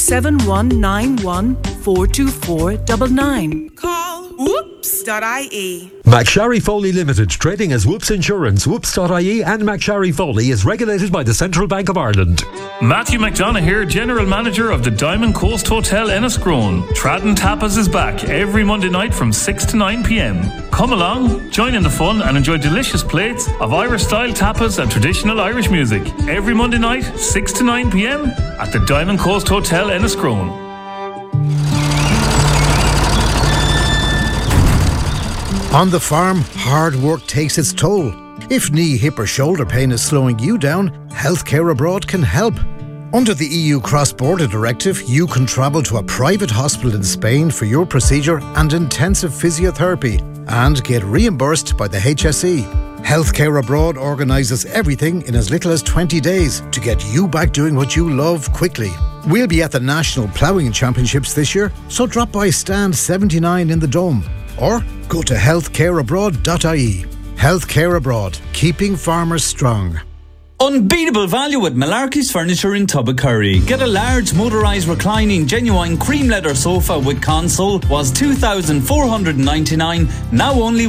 07191 424 99. Call whoops.ie. McSharry Foley Limited, trading as Whoops Insurance, whoops.ie and McSharry Foley is regulated by the Central Bank of Ireland. Matthew McDonough here, General Manager of the Diamond Coast Hotel Enniscrone. Tradden Tapas is back every Monday night from 6 to 9 p.m. Come along, join in the fun and enjoy delicious plates of Irish-style tapas and traditional Irish music. Every Monday night, 6 to 9 p.m. at the Diamond Coast Hotel Enniscrone. On the farm, hard work takes its toll. If knee, hip or shoulder pain is slowing you down, Healthcare Abroad can help. Under the EU Cross-Border Directive, you can travel to a private hospital in Spain for your procedure and intensive physiotherapy and get reimbursed by the HSE. Healthcare Abroad organises everything in as little as 20 days to get you back doing what you love quickly. We'll be at the National Ploughing Championships this year, so drop by stand 79 in the Dome or go to healthcareabroad.ie. Healthcare Abroad, keeping farmers strong. Unbeatable value at Malarkey's Furniture in Tubbercurry. Get a large motorised reclining genuine cream leather sofa with console was €2,499, now only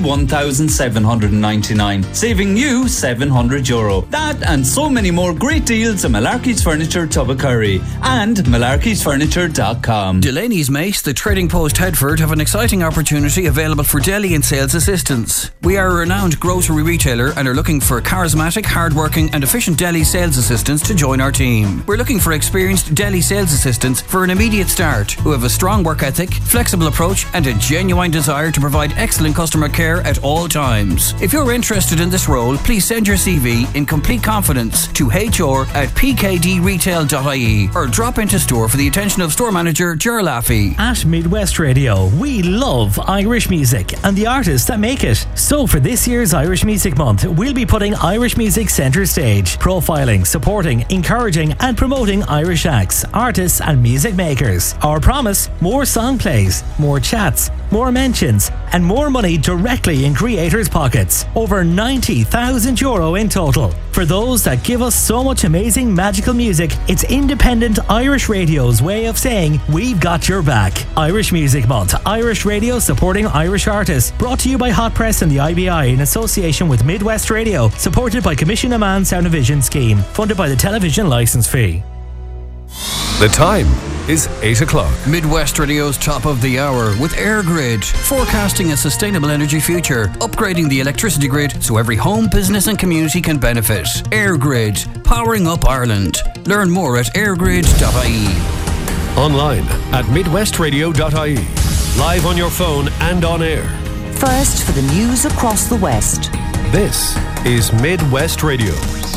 €1,799, saving you €700. That and so many more great deals at Malarkey's Furniture Tubbercurry and malarkeysfurniture.com. Delaney's Mate, the Trading Post Headford, have an exciting opportunity available for deli and sales assistants. We are a renowned grocery retailer and are looking for charismatic, hard-working and efficient deli sales assistants to join our team. We're looking for experienced deli sales assistants for an immediate start who have a strong work ethic, flexible approach and a genuine desire to provide excellent customer care at all times. If you're interested in this role, please send your CV in complete confidence to hr@pkdretail.ie or drop into store for the attention of store manager Ger Laffey. At Midwest Radio, we love Irish music and the artists that make it. So for this year's Irish Music Month, we'll be putting Irish music centre stage, profiling, supporting, encouraging and promoting Irish acts, artists and music makers. Our promise: more song plays, more chats, more mentions and more money directly in creators' pockets. Over €90,000 in total. For those that give us so much amazing magical music, it's independent Irish radio's way of saying we've got your back. Irish Music Month, Irish Radio supporting Irish artists. Brought to you by Hot Press and the IBI in association with Midwest Radio. Supported by Commission Amman Sound and Vision Scheme. Funded by the television licence fee. The time is 8 o'clock. Midwest Radio's top of the hour with EirGrid, forecasting a sustainable energy future, upgrading the electricity grid so every home, business and community can benefit. EirGrid, powering up Ireland. Learn more at eirgrid.ie. Online at midwestradio.ie. Live on your phone and on air. First for the news across the West. This is Midwest Radio.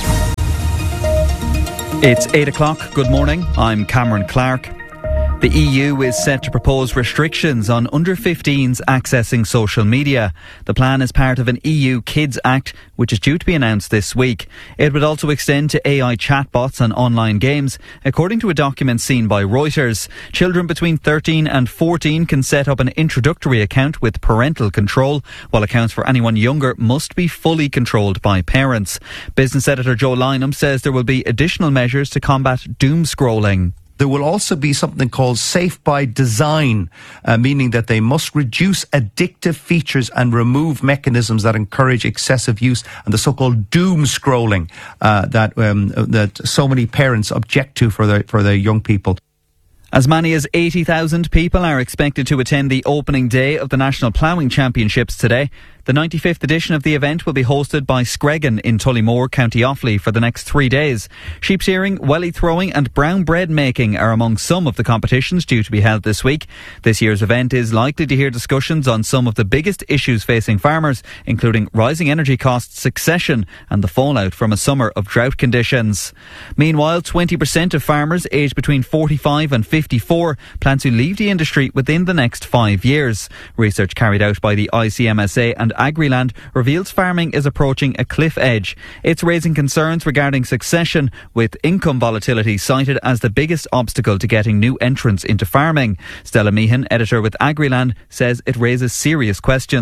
It's 8 o'clock. Good morning. I'm Cameron Clark. The EU is set to propose restrictions on under-15s accessing social media. The plan is part of an EU Kids Act, which is due to be announced this week. It would also extend to AI chatbots and online games, according to a document seen by Reuters. Children between 13 and 14 can set up an introductory account with parental control, while accounts for anyone younger must be fully controlled by parents. Business editor Joe Lynham says there will be additional measures to combat doom scrolling. There will also be something called Safe by Design, meaning that they must reduce addictive features and remove mechanisms that encourage excessive use and the so-called doom scrolling that so many parents object to for their young people. As many as 80,000 people are expected to attend the opening day of the National Ploughing Championships today. The 95th edition of the event will be hosted by Screggan in Tullymore, County Offaly for the next 3 days. Sheep shearing, welly throwing and brown bread making are among some of the competitions due to be held this week. This year's event is likely to hear discussions on some of the biggest issues facing farmers, including rising energy costs, succession and the fallout from a summer of drought conditions. Meanwhile, 20% of farmers aged between 45 and 54 plan to leave the industry within the next 5 years. Research carried out by the ICMSA and Agriland reveals farming is approaching a cliff edge. It's raising concerns regarding succession, with income volatility cited as the biggest obstacle to getting new entrants into farming. Stella Meehan, editor with Agriland, says it raises serious questions.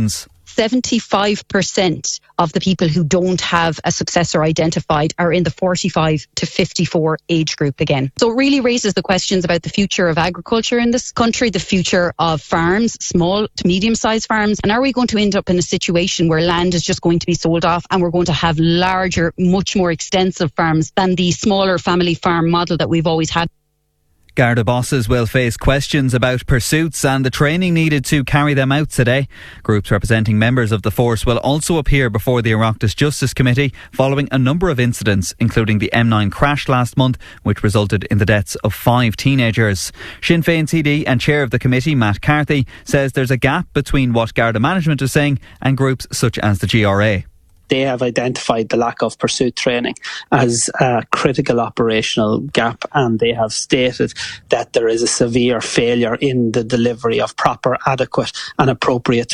75% of the people who don't have a successor identified are in the 45 to 54 age group again. So it really raises the questions about the future of agriculture in this country, the future of farms, small to medium-sized farms, and are we going to end up in a situation where land is just going to be sold off and we're going to have larger, much more extensive farms than the smaller family farm model that we've always had? Garda bosses will face questions about pursuits and the training needed to carry them out today. Groups representing members of the force will also appear before the Oireachtas Justice Committee following a number of incidents, including the M9 crash last month, which resulted in the deaths of 5 teenagers. Sinn Féin TD and Chair of the committee, Matt Carthy, says there's a gap between what Garda management is saying and groups such as the GRA. They have identified the lack of pursuit training as a critical operational gap, and they have stated that there is a severe failure in the delivery of proper, adequate and appropriate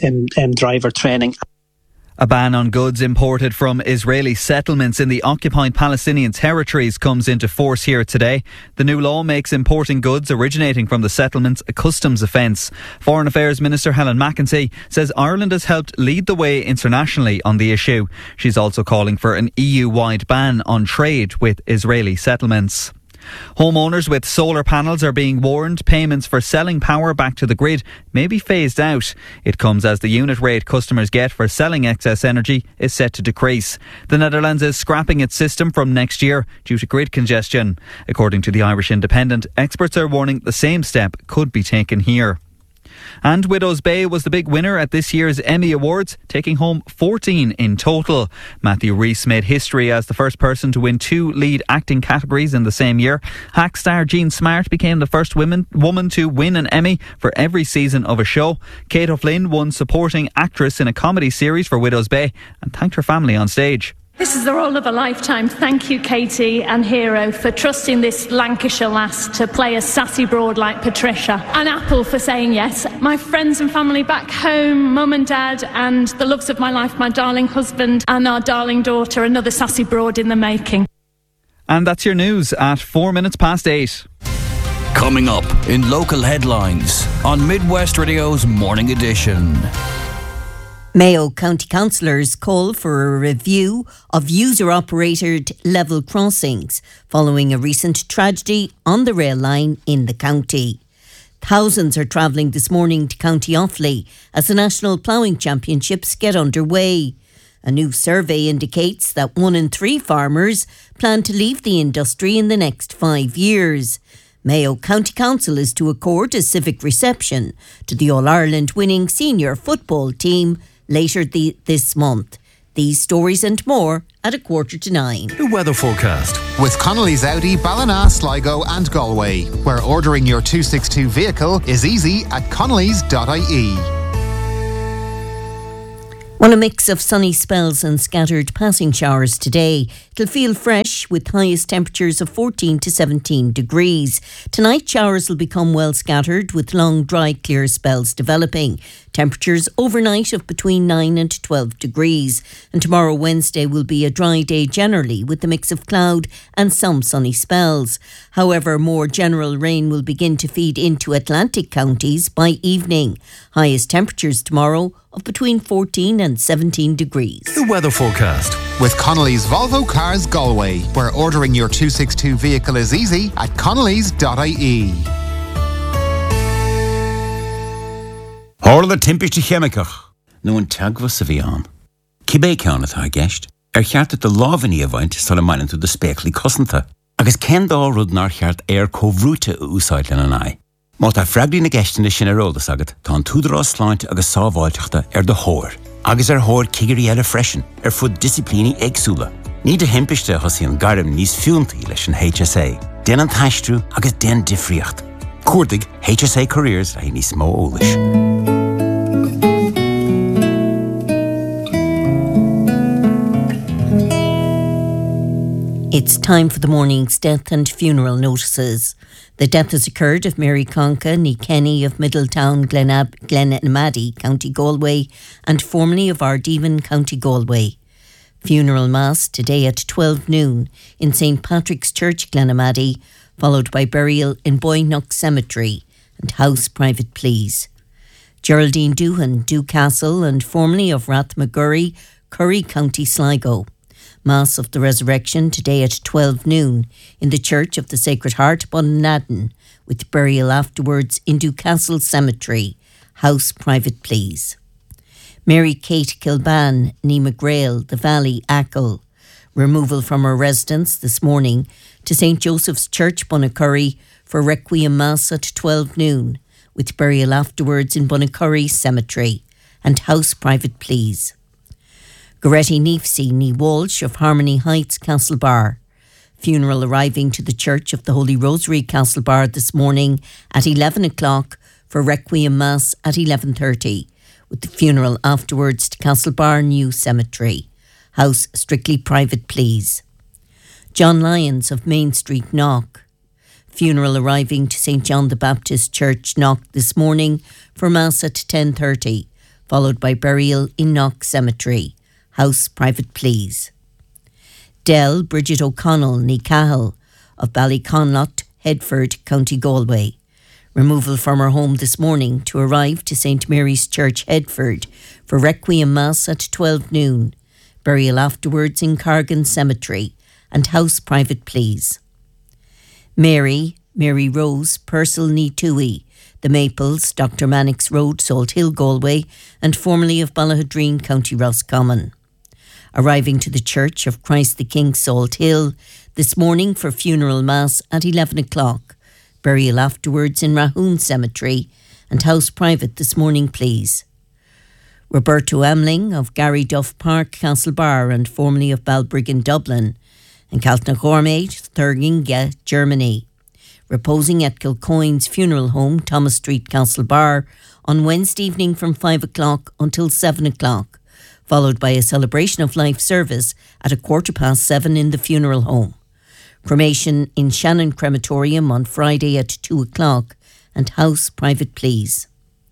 driver training. A ban on goods imported from Israeli settlements in the occupied Palestinian territories comes into force here today. The new law makes importing goods originating from the settlements a customs offence. Foreign Affairs Minister Helen McEntee says Ireland has helped lead the way internationally on the issue. She's also calling for an EU-wide ban on trade with Israeli settlements. Homeowners with solar panels are being warned payments for selling power back to the grid may be phased out. It comes as the unit rate customers get for selling excess energy is set to decrease. The Netherlands is scrapping its system from next year due to grid congestion. According to the Irish Independent, experts are warning the same step could be taken here. And Widows Bay was the big winner at this year's Emmy Awards, taking home 14 in total. Matthew Rhys made history as the first person to win 2 lead acting categories in the same year. Hack star Jean Smart became the first woman to win an Emmy for every season of a show. Kate O'Flynn won supporting actress in a comedy series for Widows Bay and thanked her family on stage. This is the role of a lifetime. Thank you, Katie and Hero, for trusting this Lancashire lass to play a sassy broad like Patricia. And Apple for saying yes. My friends and family back home, mum and dad, and the loves of my life, my darling husband and our darling daughter, another sassy broad in the making. And that's your news at 8:04. Coming up in local headlines on Midwest Radio's Morning Edition. Mayo County councillors call for a review of user-operated level crossings following a recent tragedy on the rail line in the county. Thousands are travelling this morning to County Offaly as the National Ploughing Championships get underway. A new survey indicates that 1 in 3 farmers plan to leave the industry in the next 5 years. Mayo County Council is to accord a civic reception to the All-Ireland winning senior football team later this month. These stories and more at 8:45. The weather forecast. With Connolly's Audi, Ballina, Sligo and Galway, where ordering your 262 vehicle is easy at connellys.ie. Well, a mix of sunny spells and scattered passing showers today. It'll feel fresh with highest temperatures of 14 to 17 degrees. Tonight, showers will become well scattered with long, dry, clear spells developing. Temperatures overnight of between 9 and 12 degrees. And tomorrow, Wednesday, will be a dry day generally with a mix of cloud and some sunny spells. However, more general rain will begin to feed into Atlantic counties by evening. Highest temperatures tomorrow of between 14 and 17 degrees. The weather forecast. With Connolly's Volvo Cars Galway, where ordering your 262 vehicle is easy at connellys.ie. Hála timpiste cheamicach, nó an teagfa sa bhí an. Cibé ceanna tá gceist, cheartta de láhaní a bhaint sa le mailan tú de spéclaí cosanta. Agus cén dá rud nar cheart cóhrúte úsáid lena nai. Má tá freaglí na gceistena sin arólas agat, tá an túdará sláinte agus sábháilteachta de thóir. Agus thóir cigarí eile freisin, fud disciplíní agsúla. Ní de himpiste hosí an garim níos fiúntaí leis an HSA. Den an taistrú agus den difriocht. Cuardig HSA Careers a níos mó ólis. It's time for the morning's death and funeral notices. The death has occurred of Mary Conca, ní Kenny of Middletown, Glenamaddy, County Galway, and formerly of Ardeven, County Galway. Funeral Mass today at 12 noon in St. Patrick's Church, Glenamaddy, followed by burial in Boynock Cemetery and house private pleas. Geraldine Doohan, Dewcastle, and formerly of Rathmagurry, Curry, County Sligo. Mass of the Resurrection today at 12 noon in the Church of the Sacred Heart, Bunnaddon, with burial afterwards in Dewcastle Cemetery. House private, please. Mary Kate Kilban, Nee McGrail, The Valley, Achill. Removal from her residence this morning to St. Joseph's Church, Bunnacurry, for Requiem Mass at 12 noon, with burial afterwards in Bunnacurry Cemetery. And house private, please. Goretti Neefsey, Nee Walsh of Harmony Heights, Castlebar. Funeral arriving to the Church of the Holy Rosary, Castlebar, this morning at 11 o'clock for Requiem Mass at 11:30, with the funeral afterwards to Castlebar New Cemetery. House strictly private, please. John Lyons of Main Street, Knock. Funeral arriving to St. John the Baptist Church, Knock, this morning for Mass at 10:30, followed by burial in Knock Cemetery. House private, please. Dell Bridget O'Connell, Nee Cahill, of Ballyconlot, Headford, County Galway. Removal from her home this morning to arrive to St. Mary's Church, Headford, for Requiem Mass at 12 noon. Burial afterwards in Cargan Cemetery. And house private, please. Mary Rose, Purcell, Nee Toohey, The Maples, Dr. Mannix Road, Salt Hill, Galway, and formerly of Ballahadreen, County Roscommon. Arriving to the Church of Christ the King, Salt Hill, this morning for funeral mass at 11 o'clock. Burial afterwards in Rahoon Cemetery, and house private this morning, please. Roberto Amling of Gary Duff Park, Castlebar, and formerly of Balbriggan, Dublin, and Kaltnagormaid, Thurginge, Germany. Reposing at Kilcoyne's funeral home, Thomas Street, Castlebar, on Wednesday evening from 5 o'clock until 7 o'clock, followed by a celebration of life service at 7:15 in the funeral home. Cremation in Shannon Crematorium on Friday at 2 o'clock, and house private, please.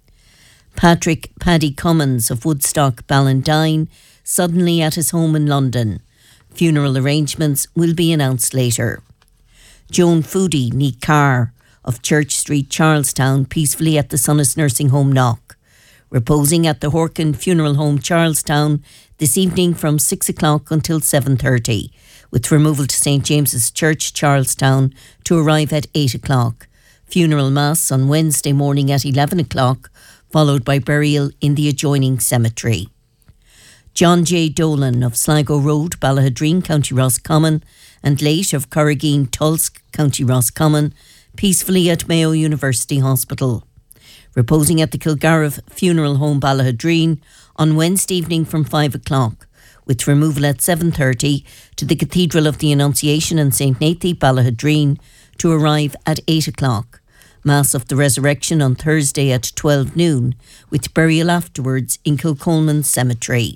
Patrick Paddy Cummins of Woodstock, Ballandine, suddenly at his home in London. Funeral arrangements will be announced later. Joan Foodie, Nee Carr, of Church Street, Charlestown, peacefully at the Sonnes Nursing Home, Knock. Reposing at the Horkin Funeral Home, Charlestown, this evening from 6 o'clock until 7:30, with removal to St. James's Church, Charlestown, to arrive at 8 o'clock. Funeral Mass on Wednesday morning at 11 o'clock, followed by burial in the adjoining cemetery. John J. Dolan of Sligo Road, Ballahadreen, County Roscommon, and late of Corrigeen, Tulsk, County Roscommon, peacefully at Mayo University Hospital. Reposing at the Kilgarriff Funeral Home, Ballahadreen, on Wednesday evening from 5 o'clock, with removal at 7:30 to the Cathedral of the Annunciation and St. Nathan, Ballahadreen, to arrive at 8 o'clock. Mass of the Resurrection on Thursday at 12 noon, with burial afterwards in Kilcolman Cemetery.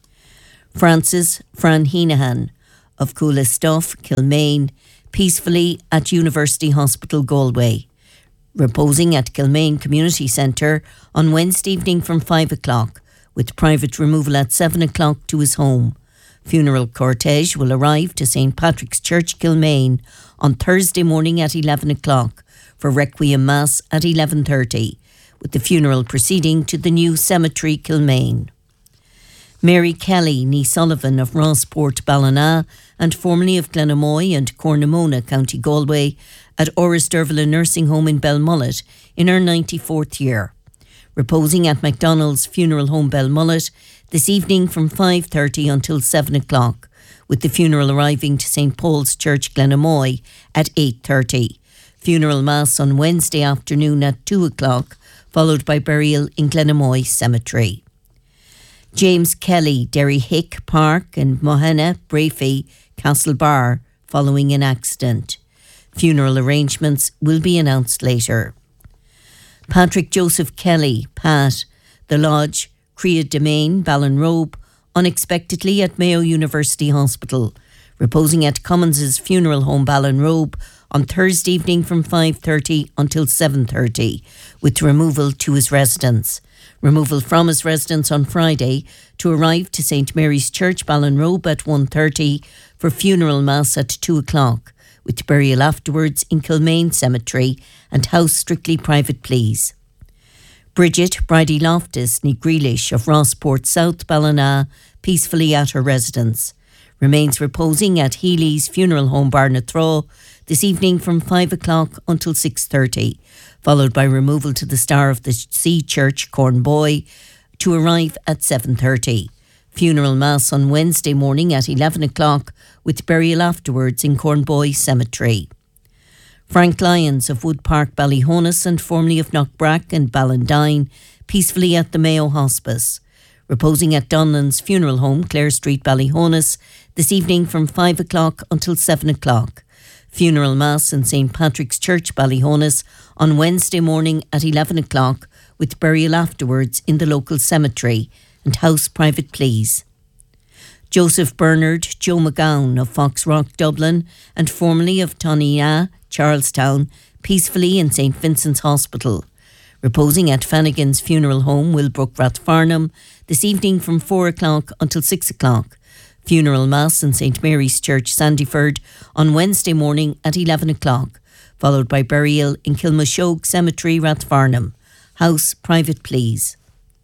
Francis Fran Heenahan of Coolistuff, Kilmaine, peacefully at University Hospital, Galway. Reposing at Kilmaine Community Centre on Wednesday evening from 5 o'clock, with private removal at 7 o'clock to his home. Funeral cortege will arrive to St. Patrick's Church, Kilmaine, on Thursday morning at 11 o'clock for Requiem Mass at 11:30, with the funeral proceeding to the new cemetery, Kilmaine. Mary Kelly, Nee Sullivan of Rossport, Ballina, and formerly of Glenamoy and Cornamona, County Galway, at Orris-Dervilla Nursing Home in Belmullet in her 94th year. Reposing at MacDonald's Funeral Home, Belmullet, this evening from 5:30 until 7 o'clock, with the funeral arriving to St. Paul's Church, Glenamoy, at 8:30. Funeral Mass on Wednesday afternoon at 2 o'clock, followed by burial in Glenamoy Cemetery. James Kelly, Derry Hick Park, and Mohenna Brafey, Castlebar, following an accident. Funeral arrangements will be announced later. Patrick Joseph Kelly, Pat, The Lodge, Creagh Domain, Ballinrobe, unexpectedly at Mayo University Hospital, reposing at Cummins' Funeral Home, Ballinrobe, on Thursday evening from 5:30 until 7:30, with removal to his residence. Removal from his residence on Friday to arrive to St. Mary's Church, Ballinrobe, at 1:30 for funeral mass at 2 o'clock, with burial afterwards in Kilmaine Cemetery, and house strictly private, please. Bridget Bridie Loftus ní Grealish of Rossport South Ballina peacefully at her residence. Remains reposing at Healy's Funeral Home Barnathrow this evening from 5 o'clock until 6:30, followed by removal to the Star of the Sea Church, Cornboy, to arrive at 7:30. Funeral Mass on Wednesday morning at 11 o'clock with burial afterwards in Cornboy Cemetery. Frank Lyons of Wood Park, Ballyhonus and formerly of Knockbrack and Ballandine peacefully at the Mayo Hospice. Reposing at Donlan's Funeral Home, Clare Street, Ballyhonus, this evening from 5 o'clock until 7 o'clock. Funeral Mass in St Patrick's Church, Ballyhonus, on Wednesday morning at 11 o'clock, with burial afterwards in the local cemetery and house private pleas. Joseph Bernard, Joe McGowan of Foxrock, Dublin, and formerly of Tonina, Charlestown, peacefully in St Vincent's Hospital. Reposing at Fannigan's Funeral Home, Willbrook, Rathfarnham, this evening from 4 o'clock until 6 o'clock. Funeral Mass in St Mary's Church, Sandyford, on Wednesday morning at 11 o'clock, followed by burial in Kilmashogue Cemetery, Rathfarnham. House private pleas.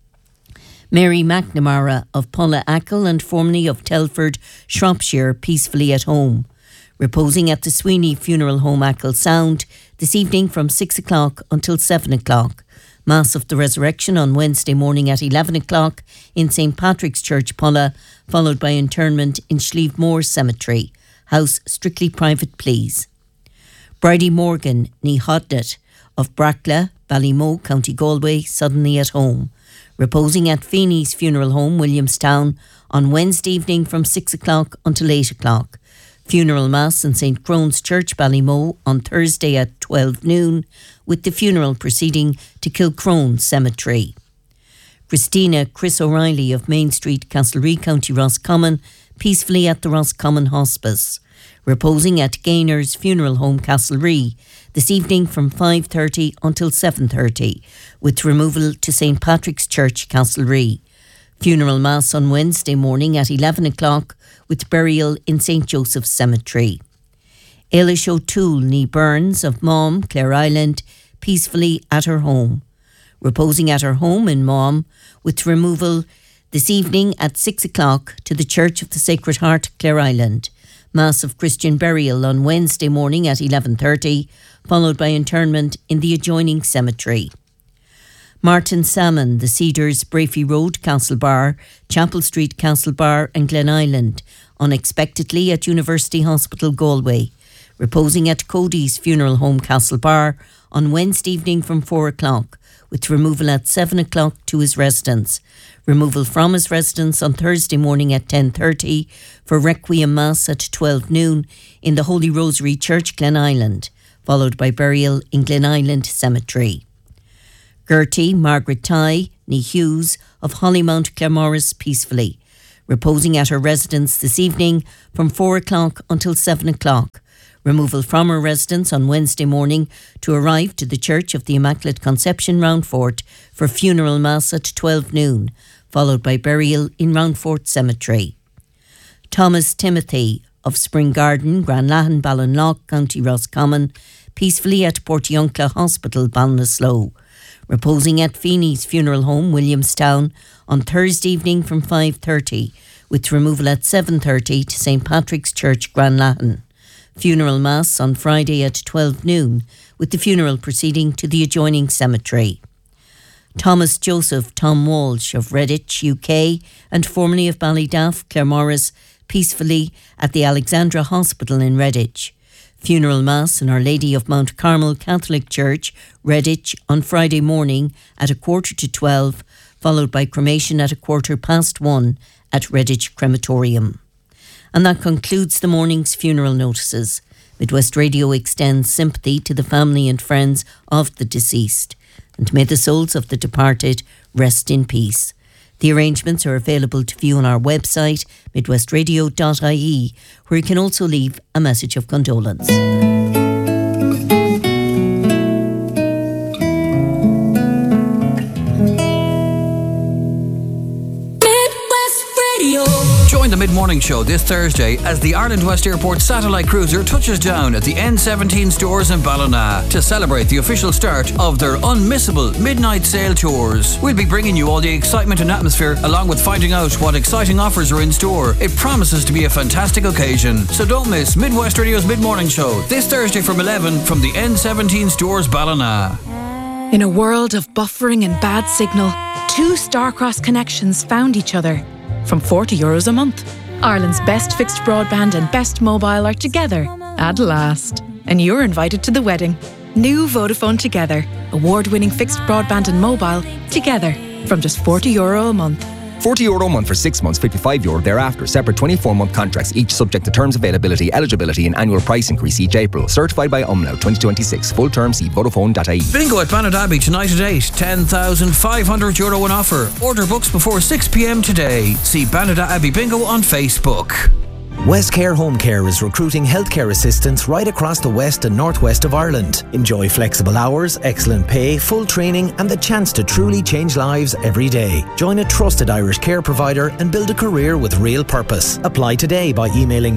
Mary McNamara of Pulla Ackle and formerly of Telford, Shropshire, peacefully at home. Reposing at the Sweeney Funeral Home, Ackle Sound, this evening from 6 o'clock until 7 o'clock. Mass of the Resurrection on Wednesday morning at 11 o'clock in St Patrick's Church, Pulla, followed by interment in Schlieve Cemetery. House strictly private pleas. Bridie Morgan, ní Hodnet of Brackla, Ballymoe, County Galway, suddenly at home. Reposing at Feeney's Funeral Home, Williamstown, on Wednesday evening from 6 o'clock until 8 o'clock. Funeral Mass in St Crone's Church, Ballymoe, on Thursday at 12 noon, with the funeral proceeding to Kilcrone Cemetery. Christina Chris O'Reilly of Main Street, Castlereagh, County Roscommon, peacefully at the Roscommon Hospice. Reposing at Gainer's Funeral Home, Castlereagh, this evening from 5:30 until 7:30, with removal to St Patrick's Church, Castlereagh. Funeral Mass on Wednesday morning at 11 o'clock, with burial in St Joseph's Cemetery. Eilish O'Toole ní Burns of Mom, Clare Island, peacefully at her home. Reposing at her home in Mom, with removal this evening at 6 o'clock to the Church of the Sacred Heart, Clare Island. Mass of Christian burial on Wednesday morning at 11:30, followed by interment in the adjoining cemetery. Martin Salmon, The Cedars, Brafey Road, Castlebar, Chapel Street, Castlebar and Glen Island, unexpectedly at University Hospital, Galway. Reposing at Cody's Funeral Home, Castlebar, on Wednesday evening from 4 o'clock, with removal at 7 o'clock to his residence. Removal from his residence on Thursday morning at 10:30 for Requiem Mass at 12 noon in the Holy Rosary Church, Glen Island, followed by burial in Glen Island Cemetery. Gertie Margaret Tye ní Hughes of Hollymount, Claremorris, peacefully. Reposing at her residence this evening from 4 o'clock until 7 o'clock. Removal from her residence on Wednesday morning to arrive to the Church of the Immaculate Conception, Roundfort, for funeral mass at 12 noon, followed by burial in Roundfort Cemetery. Thomas Timothy of Spring Garden, Granlahan, Ballinlough, County Roscommon, peacefully at Portiuncula Hospital, Ballinasloe. Reposing at Feeney's Funeral Home, Williamstown, on Thursday evening from 5:30, with removal at 7:30 to St Patrick's Church, Granlahan. Funeral Mass on Friday at 12 noon, with the funeral proceeding to the adjoining cemetery. Thomas Joseph Tom Walsh of Redditch, UK, and formerly of Ballydaff, Claremorris, peacefully at the Alexandra Hospital in Redditch. Funeral Mass in Our Lady of Mount Carmel Catholic Church, Redditch, on Friday morning at 11:45, followed by cremation at 1:15 at Redditch Crematorium. And that concludes the morning's funeral notices. Midwest Radio extends sympathy to the family and friends of the deceased, and may the souls of the departed rest in peace. The arrangements are available to view on our website, midwestradio.ie, where you can also leave a message of condolence. Join the mid-morning show this Thursday as the Ireland West Airport satellite cruiser touches down at the N17 stores in Ballina to celebrate the official start of their unmissable midnight sail tours. We'll be bringing you all the excitement and atmosphere along with finding out what exciting offers are in store. It promises to be a fantastic occasion, so don't miss Midwest Radio's mid-morning show this Thursday from 11 from the N17 stores Ballina. In a world of buffering and bad signal, two Starcross connections found each other from €40 a month. Ireland's best fixed broadband and best mobile are together at last. And you're invited to the wedding. New Vodafone Together. Award-winning fixed broadband and mobile together from just €40 a month. €40 a month for 6 months, €55 thereafter. Separate 24-month contracts, each subject to terms, availability, eligibility and annual price increase each April. Certified by Umlaut 2026. Full terms see Vodafone.ie. Bingo at Bannadabbey tonight at 8. €10,500 on offer. Order books before 6 p.m. today. See Bannadabbey Bingo on Facebook. Westcare Home Care is recruiting healthcare assistants right across the west and northwest of Ireland. Enjoy flexible hours, excellent pay, full training and the chance to truly change lives every day. Join a trusted Irish care provider and build a career with real purpose. Apply today by emailing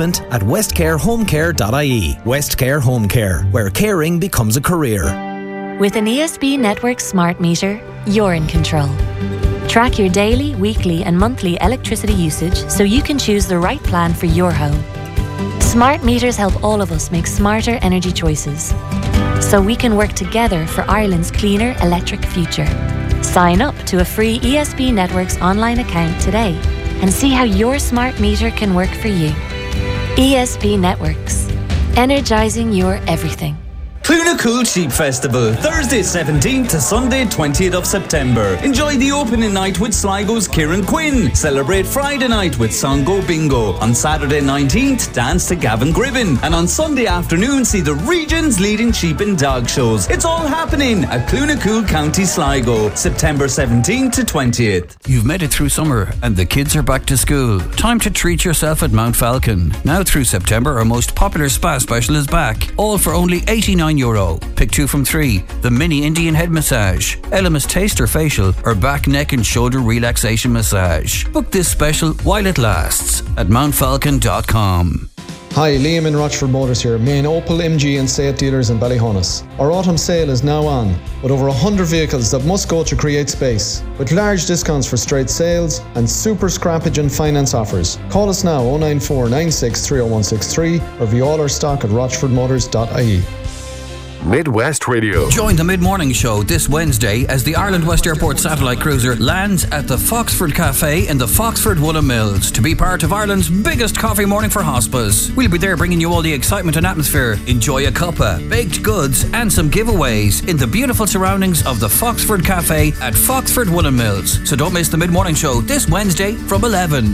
recruitment@westcarehomecare.ie. Westcare Home Care, where caring becomes a career. With an ESB Network smart meter, you're in control. Track your daily, weekly and monthly electricity usage so you can choose the right plan for your home. Smart meters help all of us make smarter energy choices so we can work together for Ireland's cleaner electric future. Sign up to a free ESB Networks online account today and see how your smart meter can work for you. ESB Networks. Energising your everything. Clunacool Sheep Festival, Thursday 17th to Sunday 20th of September. Enjoy the opening night with Sligo's Kieran Quinn. Celebrate Friday night with Songo Bingo. On Saturday 19th, dance to Gavin Gribben. And on Sunday afternoon, see the region's leading sheep and dog shows. It's all happening at Clunacool, County Sligo, September 17th to 20th. You've made it through summer and the kids are back to school. Time to treat yourself at Mount Falcon. Now through September, our most popular spa special is back. All for only €89. Pick 2 from 3. The mini Indian head massage, Elemis taster facial or back, neck and shoulder relaxation massage. Book this special while it lasts at mountfalcon.com. Hi, Liam in Rochford Motors here, main Opel, MG and Seat dealers in Ballyhonus. Our autumn sale is now on, with over 100 vehicles that must go to create space, with large discounts for straight sales and super scrappage and finance offers. Call us now 094 96 30163 or view all our stock at rochfordmotors.ie. Midwest Radio. Join the mid-morning show this Wednesday as the Ireland West Airport satellite cruiser lands at the Foxford Cafe in the Foxford Woolham Mills to be part of Ireland's biggest coffee morning for hospice. We'll be there bringing you all the excitement and atmosphere. Enjoy a cuppa, baked goods and some giveaways in the beautiful surroundings of the Foxford Cafe at Foxford Woolham Mills. So don't miss the mid-morning show this Wednesday from 11.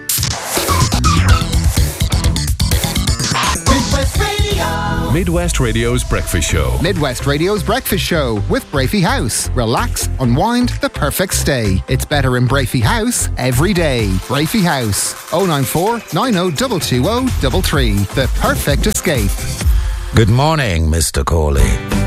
Midwest Radio's Breakfast Show. Midwest Radio's Breakfast Show with Brafey House. Relax, unwind, the perfect stay. It's better in Brafey House every day. Brafey House. 094 90 220 33. The perfect escape. Good morning, Mr. Corley.